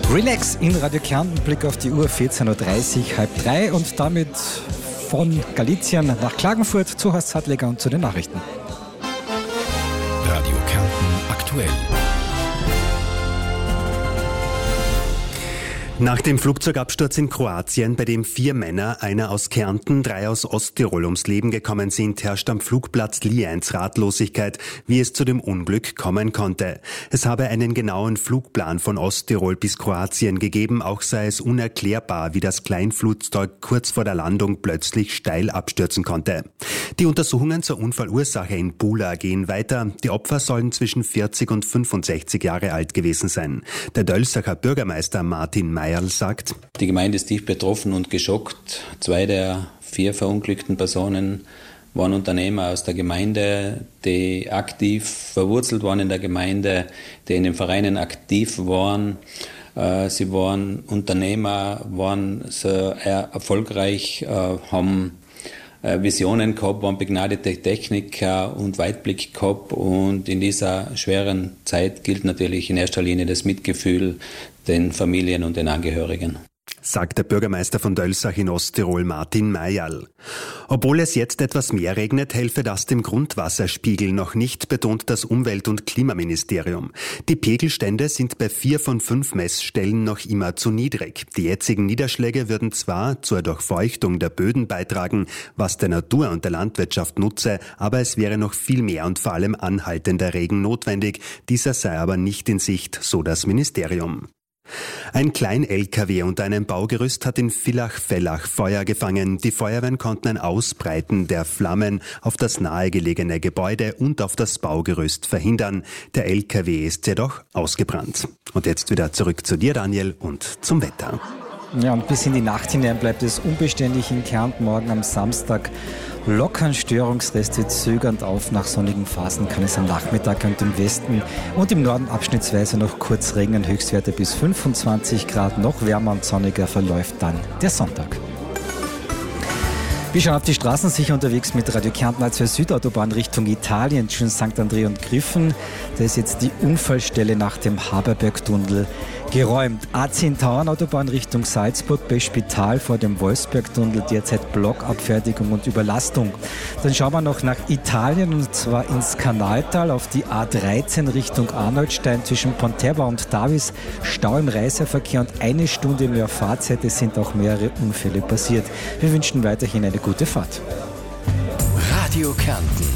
Relax in Radio Kärnten, Blick auf die Uhr, 14.30 Uhr, 14:30 und damit von Galizien nach Klagenfurt zu Horst Sattleger und zu den Nachrichten. Radio Kärnten aktuell. Nach dem Flugzeugabsturz in Kroatien, bei dem 4 Männer, einer aus Kärnten, 3 aus Osttirol ums Leben gekommen sind, herrscht am Flugplatz Lienz Ratlosigkeit, wie es zu dem Unglück kommen konnte. Es habe einen genauen Flugplan von Osttirol bis Kroatien gegeben, auch sei es unerklärbar, wie das Kleinflugzeug kurz vor der Landung plötzlich steil abstürzen konnte. Die Untersuchungen zur Unfallursache in Pula gehen weiter. Die Opfer sollen zwischen 40 und 65 Jahre alt gewesen sein. Der Dölsacher Bürgermeister Martin Meierl sagt: Die Gemeinde ist tief betroffen und geschockt. 2 der 4 verunglückten Personen waren Unternehmer aus der Gemeinde, die aktiv verwurzelt waren in der Gemeinde, die in den Vereinen aktiv waren. Sie waren Unternehmer, waren sehr erfolgreich, haben Visionen gehabt, waren begnadete Techniker und Weitblick gehabt, und in dieser schweren Zeit gilt natürlich in erster Linie das Mitgefühl den Familien und den Angehörigen. Sagt der Bürgermeister von Dölsach in Osttirol, Martin Meierl. Obwohl es jetzt etwas mehr regnet, helfe das dem Grundwasserspiegel noch nicht, betont das Umwelt- und Klimaministerium. Die Pegelstände sind bei 4 von 5 Messstellen noch immer zu niedrig. Die jetzigen Niederschläge würden zwar zur Durchfeuchtung der Böden beitragen, was der Natur und der Landwirtschaft nutze, aber es wäre noch viel mehr und vor allem anhaltender Regen notwendig. Dieser sei aber nicht in Sicht, so das Ministerium. Ein Klein-LKW unter einem Baugerüst hat in Villach-Fellach Feuer gefangen. Die Feuerwehren konnten ein Ausbreiten der Flammen auf das nahegelegene Gebäude und auf das Baugerüst verhindern. Der LKW ist jedoch ausgebrannt. Und jetzt wieder zurück zu dir, Daniel, und zum Wetter. Ja, und bis in die Nacht hinein bleibt es unbeständig in Kärnten. Morgen am Samstag lockern Störungsreste zögernd auf. Nach sonnigen Phasen kann es am Nachmittag und im Westen und im Norden abschnittsweise noch kurz regnen. Höchstwerte bis 25 Grad. Noch wärmer und sonniger verläuft dann der Sonntag. Wir schauen auf die Straßen, sicher unterwegs mit Radio Kärnten A2 Südautobahn Richtung Italien, zwischen St. André und Griffen. Da ist jetzt die Unfallstelle nach dem Haberbergtunnel geräumt. A10 Tauernautobahn Richtung Salzburg bei Spital vor dem Wolfsbergtunnel, derzeit Blockabfertigung und Überlastung. Dann schauen wir noch nach Italien, und zwar ins Kanaltal auf die A13 Richtung Arnoldstein zwischen Ponterba und Davis. Stau im Reiseverkehr und 1 Stunde mehr Fahrzeit. Es sind auch mehrere Unfälle passiert. Wir wünschen weiterhin eine gute Fahrt. Radio Kärnten.